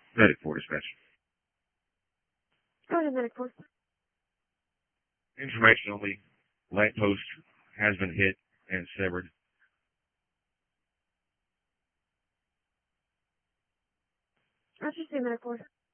Medic 4 dispatch. Go ahead, Medic 4. Information only. Light post has been hit and severed. Roger, say Medic 4.